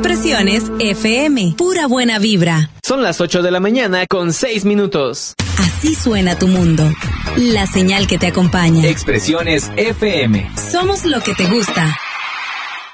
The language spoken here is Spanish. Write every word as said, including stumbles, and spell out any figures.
Expresiones F M, pura buena vibra. Son las ocho de la mañana con seis minutos. Así suena tu mundo. La señal que te acompaña. Expresiones F M. Somos lo que te gusta.